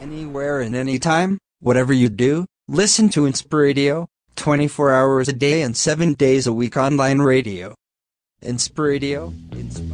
Anywhere and anytime, whatever you do, listen to Inspiradio, 24 hours a day and 7 days a week online radio. Inspiradio.